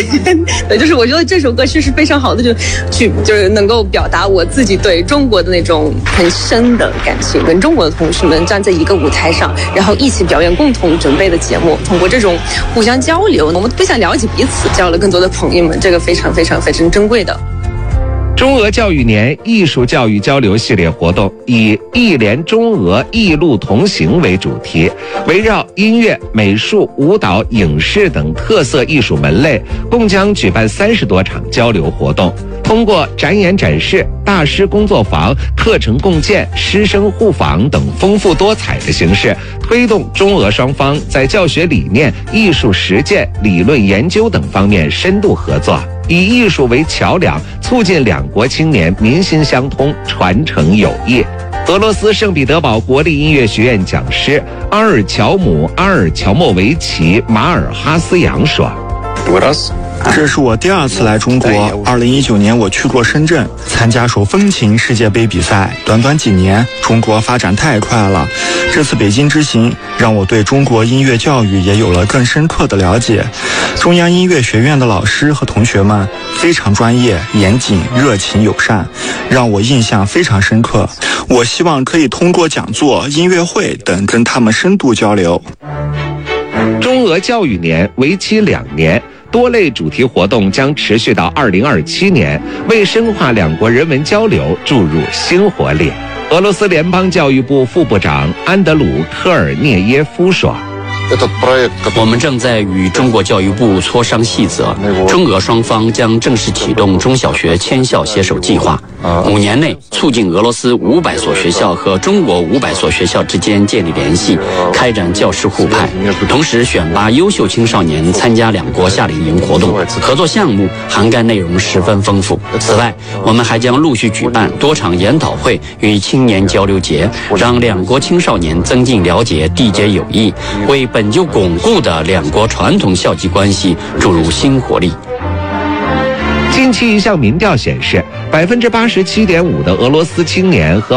对，就是我觉得这首歌其实是非常好的，就是能够表达我自己对中国的那种很深的感情，跟中国的同事们站在一个舞台上，然后一起表演共同准备的节目，通过这种互相交流，我们非常了解彼此，交了更多的朋友们，这个非常非常非常珍贵的。 中俄教育年艺术教育交流系列活动以艺联中俄艺路同行为主题，围绕音乐、美术、舞蹈、影视等特色艺术门类，共将举办30多场交流活动。通过展演展示、大师工作坊、课程共建、师生互访等丰富多彩的形式，推动中俄双方在教学理念、艺术实践、理论研究等方面深度合作，以艺术为桥梁，促进两国青年民心相通，传承友谊。俄罗斯圣彼得堡国立音乐学院讲师阿尔乔莫维奇·马尔哈斯扬说： 这是我第2次来中国。2019年我去过深圳参加手风琴世界杯比赛。短短几年，中国发展太快了。这次北京之行让我对中国音乐教育也有了更深刻的了解。中央音乐学院的老师和同学们非常专业、严谨、热情、友善，让我印象非常深刻。我希望可以通过讲座、音乐会等跟他们深度交流。 中俄教育年为期2年。多类主题活动将持续到2027年，为深化两国人文交流注入新活力。俄罗斯联邦教育部副部长安德鲁科尔涅耶夫说： 我们正在与中国教育部磋商细则，中俄双方将正式启动中小学迁校携手计划，5年内促进俄罗斯500所学校和中国500所学校之间建立联系，开展教师互派，同时选拔优秀青少年参加两国夏令营活动，合作项目涵盖内容十分丰富。此外，我们还将陆续举办多场研讨会与青年交流节，让两国青少年增进了解，缔结友谊，为本就巩固的两国传统校际关系注入新活力。 近期一项民调显示，87.5%的俄罗斯青年和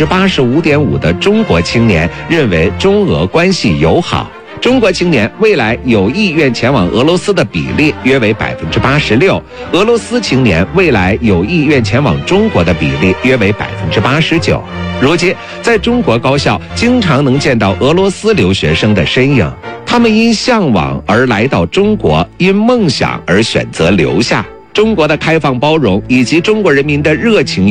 85.5%的中国青年认为中俄关系友好。中国青年未来有意愿前往俄罗斯的比例约为86%，俄罗斯青年未来有意愿前往中国的比例约为89%。如今，在中国高校经常能见到俄罗斯留学生的身影，他们因向往而来到中国，因梦想而选择留下。中国的开放包容以及中国人民的热情